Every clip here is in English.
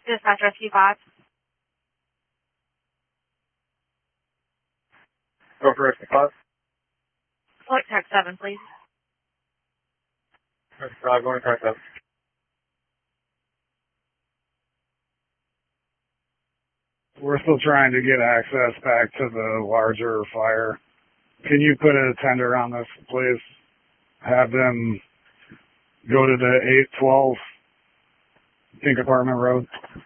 Dispatch Rescue 5. Go for Rescue 5. Select Tech 7, please. Rescue 5, going to Tech 7. We're still trying to get access back to the larger fire. Can you put a tender on this, please? Have them go to the 812 Pink Apartment Road.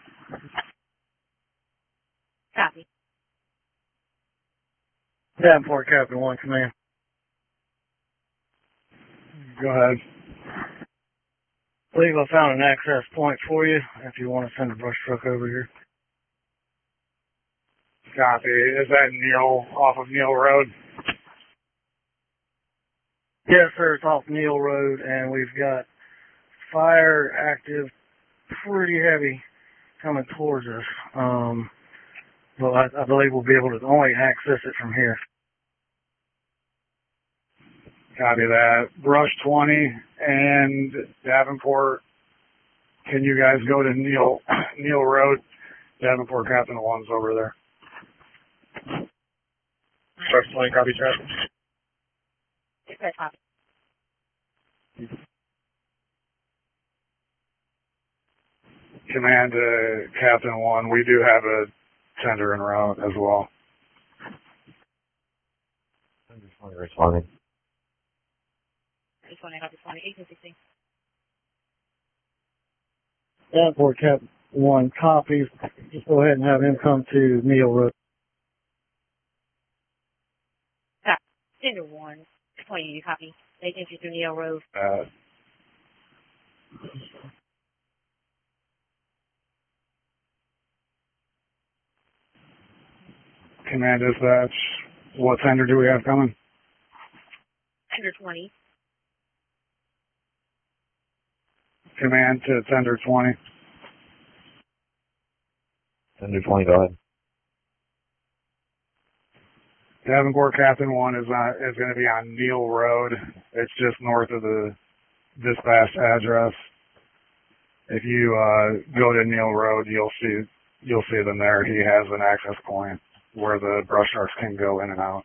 Copy. Davenport, Captain 1, command. Go ahead. I believe I found an access point for you if you want to send a brush truck over here. Copy. Is that Neil, off of Neil Road? Yes, sir. It's off Neil Road, and we've got fire active, pretty heavy, coming towards us. But I believe we'll be able to only access it from here. Copy that. Brush 20 and Davenport. Can you guys go to Neil Road? Davenport Captain 1's over there. Brush 20, copy, Captain. Okay, copy. Command Captain 1, we do have a tender en route as well. I'm just responding. 20, copy 20, 1816. Davenport Captain 1 copies. Just go ahead and have him come to Neil Road. Tender 1, 20, you copy. 1852 Neil Road. Command Dispatch, what tender do we have coming? Tender 20. Command to tender 20. Tender 20, go ahead. Davenport Captain 1 is going to be on Neil Road. It's just north of the dispatch address. If you go to Neil Road, you'll see them there. He has an access point where the brush trucks can go in and out.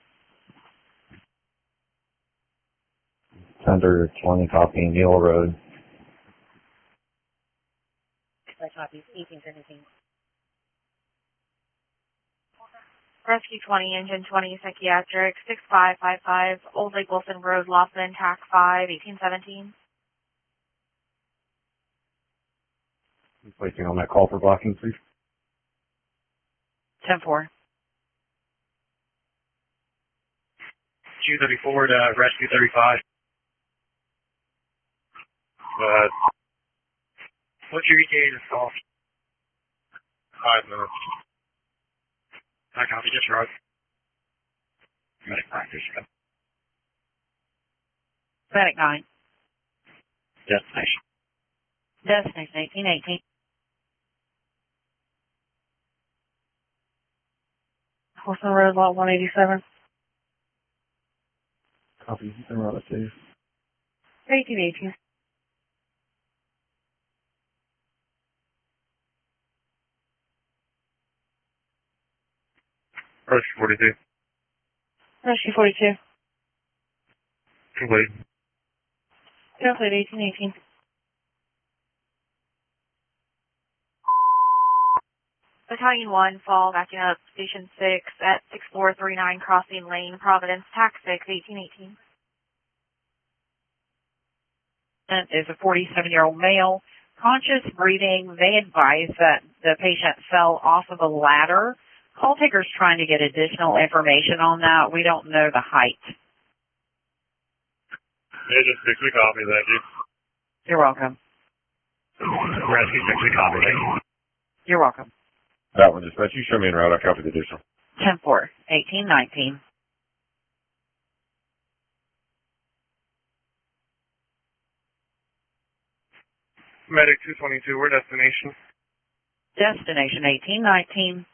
Tender 20, copy, Neil Road. Copy 1817. Rescue 20, Engine 20, Psychiatric, 6555, Old Lake Wilson Road, Laughlin, TAC 5, 1817. Placing on that call for blocking, please. 10-4. Q34 to Rescue 35. What's your ETA to call? 5 minutes. I copy, just right. Medic practice. Medic 9. Destination. Destination 1818. Wilson Road, Lot 187. Copy, en route, please. 1818. Rescue 42. Rescue 42. Complete. Complete 1818. Battalion 1, fall, backing up, Station 6 at 6439 Crossing Lane, Providence, TAC 6, 1818. Is a 47-year-old male, conscious breathing. They advise that the patient fell off of a ladder. Call taker's trying to get additional information on that. We don't know the height. Agent 6, we copy, thank you. You're welcome. Rescue 6, we copy, thank you. You're welcome. That one, dispatch. You show me en route. I copy the additional. 10-4, 1819. Medic 222, where destination? Destination 1819.